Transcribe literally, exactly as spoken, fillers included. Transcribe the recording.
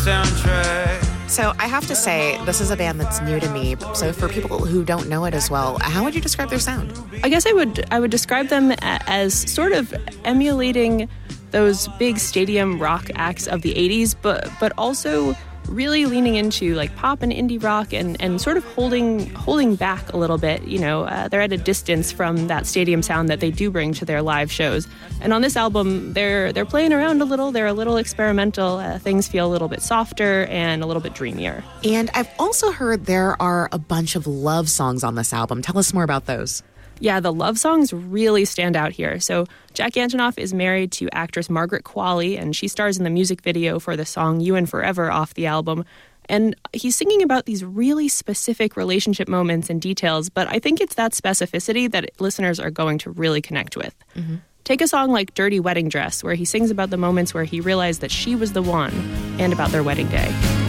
soundtrack. So I have to say, this is a band that's new to me. So for people who don't know it as well, how would you describe their sound? I guess I would I would describe them as sort of emulating those big stadium rock acts of the eighties, but but also really leaning into like pop and indie rock and, and sort of holding holding back a little bit. You know, uh, they're at a distance from that stadium sound that they do bring to their live shows. And on this album, they're they're playing around a little. They're a little experimental. Uh, things feel a little bit softer and a little bit dreamier. And I've also heard there are a bunch of love songs on this album. Tell us more about those. Yeah, the love songs really stand out here. So Jack Antonoff is married to actress Margaret Qualley, and she stars in the music video for the song You and Forever off the album. And he's singing about these really specific relationship moments and details, but I think it's that specificity that listeners are going to really connect with. Mm-hmm. Take a song like Dirty Wedding Dress, where he sings about the moments where he realized that she was the one, and about their wedding day.